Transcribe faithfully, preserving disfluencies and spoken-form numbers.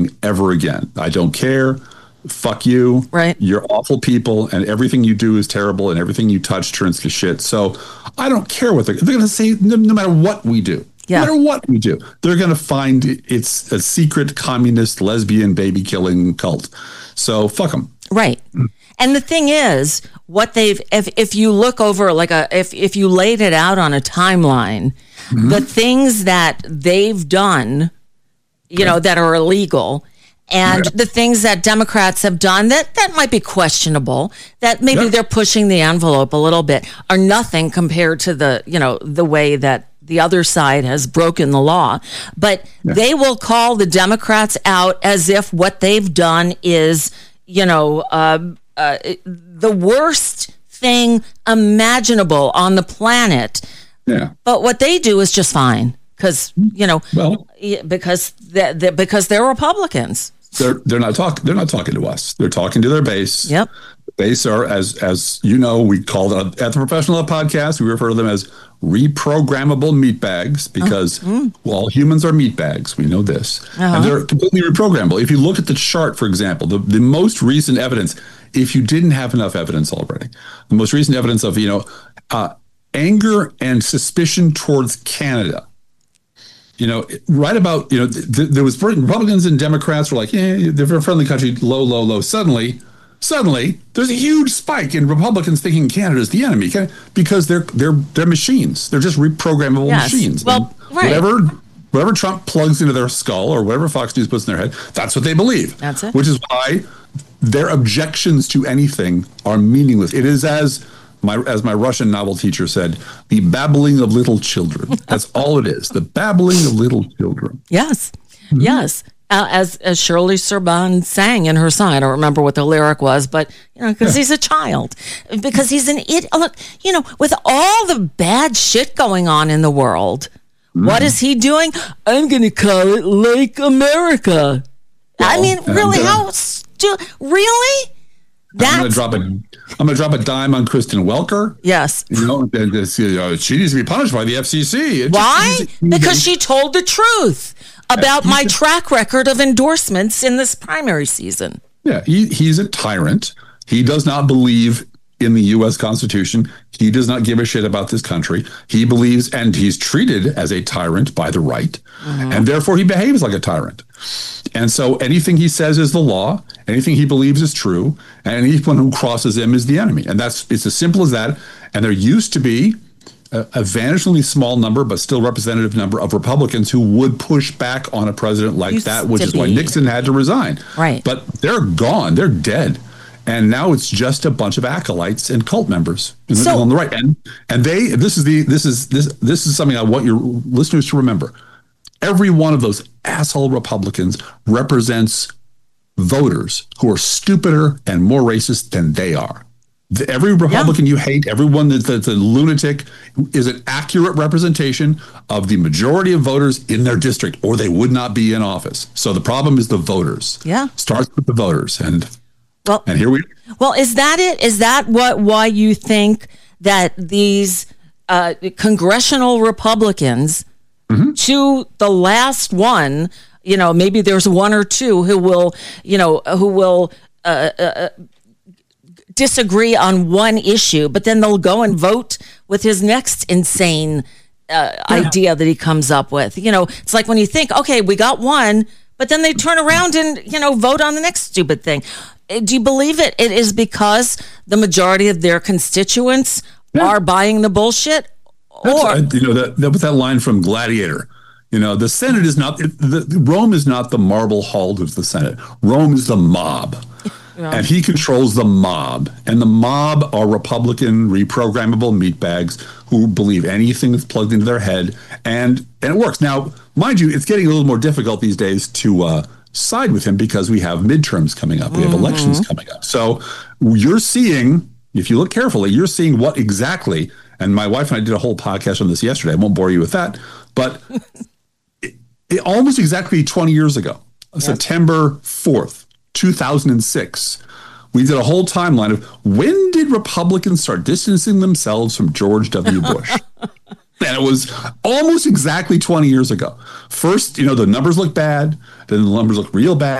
ever again. I don't care. Fuck you. Right. You're awful people, and everything you do is terrible, and everything you touch turns to shit. So I don't care what they're, they're going to say, no, no matter what we do. Yeah. No matter what we do, they're going to find it's a secret communist lesbian baby killing cult. So fuck them. Right. And the thing is, what they've, if, if you look over, like a, if, if you laid it out on a timeline, mm-hmm. the things that they've done, you know, that are illegal, and yeah. the things that Democrats have done that, that might be questionable, that maybe yeah. they're pushing the envelope a little bit, are nothing compared to the, you know, the way that the other side has broken the law. But yeah. they will call the Democrats out as if what they've done is, you know, uh, uh, the worst thing imaginable on the planet. Yeah. But what they do is just fine. Because, you know, well, because they're, they're, because they're Republicans. They're they're not talking. They're not talking to us. They're talking to their base. Yep. The base are, as as you know, we call it at the Professional Podcast. We refer to them as reprogrammable meat bags because, oh. mm. well, humans are meat bags. We know this, uh-huh. and they're completely reprogrammable. If you look at the chart, for example, the, the most recent evidence, if you didn't have enough evidence already, the most recent evidence of you know uh, anger and suspicion towards Canada. You know, right about, you know, th- there was Republicans and Democrats were like, yeah, they're a friendly country, low, low, low. Suddenly, suddenly, there's a huge spike in Republicans thinking Canada's the enemy because they're they're they're machines. They're just reprogrammable yes. machines. Well, right. Whatever whatever Trump plugs into their skull or whatever Fox News puts in their head, that's what they believe. That's it. Which is why their objections to anything are meaningless. It is as My, as my Russian novel teacher said, the babbling of little children. That's all it is. The babbling of little children. Yes. Mm-hmm. Yes. Uh, as as Shirley Serban sang in her song. I don't remember what the lyric was, but, you know, because yeah. he's a child. Because he's an idiot. Look, you know, with all the bad shit going on in the world, mm-hmm. what is he doing? I'm going to call it Lake America. Well, I mean, really? Uh, how stu- Really? That's, I'm going to drop a. I'm going to drop a dime on Kristen Welker. Yes. You know, and, uh, she needs to be punished by the F C C. It Why? Just, because she told the truth about my track record of endorsements in this primary season. Yeah, he, he's a tyrant. He does not believe in the U S Constitution. He does not give a shit about this country. He believes, and he's treated as a tyrant by the right, mm-hmm. and therefore he behaves like a tyrant. And so anything he says is the law. Anything he believes is true, and anyone who crosses him is the enemy. And that's it's as simple as that. And there used to be a, a vanishingly small number, but still representative number of Republicans who would push back on a president like used that, which is be. why Nixon had to resign. Right. But they're gone. They're dead. And now it's just a bunch of acolytes and cult members so, on the right. And and they this is the this is this this is something I want your listeners to remember. Every one of those asshole Republicans represents voters who are stupider and more racist than they are. The, every Republican yeah. you hate, everyone that's, that's a lunatic, is an accurate representation of the majority of voters in their district, or they would not be in office. So the problem is the voters. Yeah, starts with the voters, and well, and here we. Well, is that it? Is that what why you think that these uh, congressional Republicans, mm-hmm. to the last one? You know, maybe there's one or two who will, you know, who will uh, uh, disagree on one issue, but then they'll go and vote with his next insane uh, yeah. idea that he comes up with. You know, it's like when you think, okay, we got one, but then they turn around and, you know, vote on the next stupid thing. Do you believe it? It is because the majority of their constituents yeah. are buying the bullshit? Or, I, you know, that, that was that line from Gladiator. You know, the Senate is not, the, Rome is not the marble hall of the Senate. Rome is the mob. Yeah. And he controls the mob. And the mob are Republican, reprogrammable meatbags who believe anything that's plugged into their head. And and it works. Now, mind you, it's getting a little more difficult these days to uh, side with him because we have midterms coming up. We have mm-hmm. elections coming up. So you're seeing, if you look carefully, you're seeing what exactly, and my wife and I did a whole podcast on this yesterday. I won't bore you with that. But it, almost exactly twenty years ago, yes. September fourth, two thousand six, we did a whole timeline of when did Republicans start distancing themselves from George W. Bush? And it was almost exactly twenty years ago. First, you know, the numbers look bad. Then the numbers look real bad.